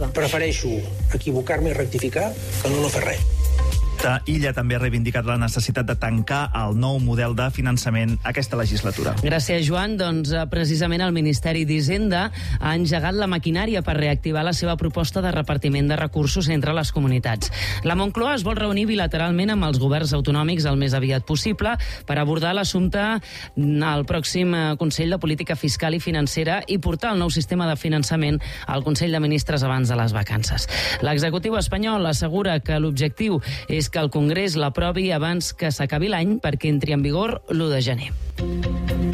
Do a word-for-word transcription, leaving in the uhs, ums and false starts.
definitiva. Prefereixo equivocar-me i rectificar que no no fer res. Illa també ha reivindicat la necessitat de tancar el nou model de finançament aquesta legislatura. Gràcies, Joan. Doncs precisament el Ministeri d'Hisenda ha engegat la maquinària per reactivar la seva proposta de repartiment de recursos entre les comunitats. La Moncloa es vol reunir bilateralment amb els governs autonòmics el més aviat possible per abordar l'assumpte al pròxim Consell de Política Fiscal i Financera i portar el nou sistema de finançament al Consell de Ministres abans de les vacances. L'executiu espanyol assegura que l'objectiu és que el Congrés l'aprovi abans que s'acabi l'any perquè entri en vigor l'u de gener.